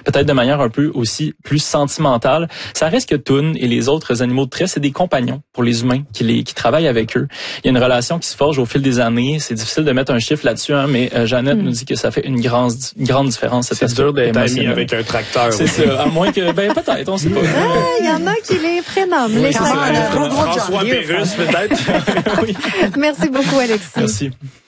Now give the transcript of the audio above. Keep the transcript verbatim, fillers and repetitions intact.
peut-être de manière un peu aussi plus sentimentale. Ça reste que Toon et les autres animaux de trait, c'est des compagnons pour les humains qui les qui travaillent avec eux. Il y a une relation qui se forge au fil des années. C'est difficile de mettre un chiffre là-dessus, hein, mais euh, Jeannette mm. nous dit que ça fait une grande une grande différence. C'est dur d'être ami avec un tracteur. C'est ça, à moins que ben peut-être, on sait pas. Il ah, y en a qui les prénomment. Oui, les c'est ça, François Pérusse peut-être. Oui. Merci beaucoup, Alexis. Merci.